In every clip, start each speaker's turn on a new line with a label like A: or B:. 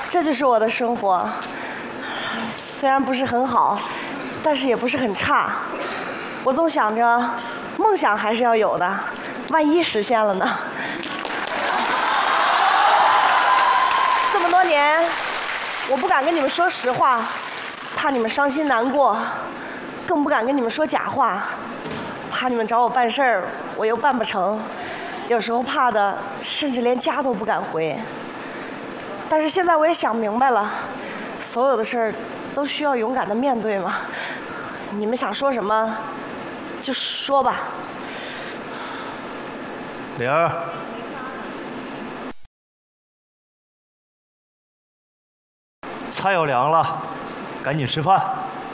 A: 这就是我的生活。虽然不是很好，但是也不是很差。我总想着，梦想还是要有的，万一实现了呢？这么多年，我不敢跟你们说实话，怕你们伤心难过，更不敢跟你们说假话，怕你们找我办事儿，我又办不成。有时候怕的，甚至连家都不敢回。但是现在我也想明白了，所有的事儿都需要勇敢的面对嘛。你们想说什么，就说吧。
B: 玲儿，菜要凉了，赶紧吃饭。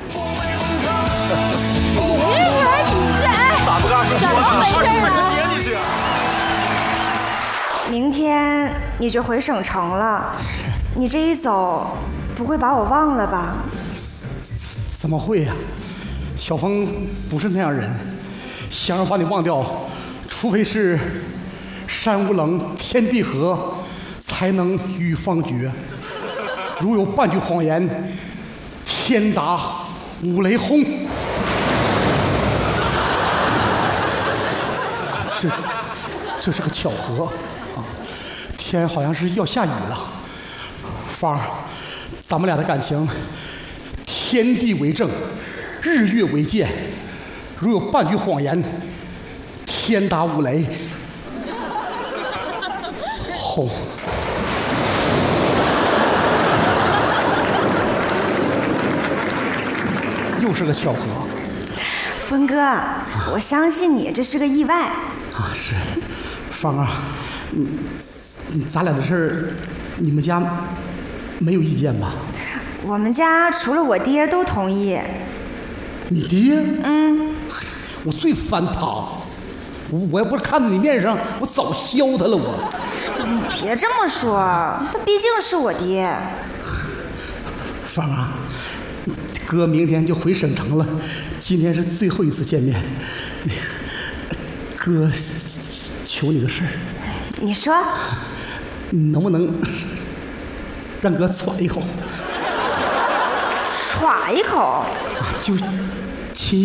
B: 咋不干？上去把他接进去。
C: 明天你就回省城了，你这一走，不会把我忘了吧？
D: 怎么会呀？小峰不是那样人，想要把你忘掉，除非是山无棱，天地合，才能与方绝。如有半句谎言，天打五雷轰。这是个巧合啊！天好像是要下雨了。芳儿，咱们俩的感情，天地为证，日月为鉴。如有半句谎言，天打五雷轰。又是个巧合。
C: 峰哥，我相信你，这是个意外。
D: 啊，是，芳儿，咱俩的事儿，你们家没有意见吧？
C: 我们家除了我爹都同意。
D: 你爹？我最烦他，我要不是看在你面上，我早削他了我。
C: 别这么说，他毕竟是我爹。
D: 芳儿，哥明天就回省城了，今天是最后一次见面。哥，求你个事儿。
C: 你说。
D: 你能不能让哥喘一口？
C: 喘一口？
D: 就亲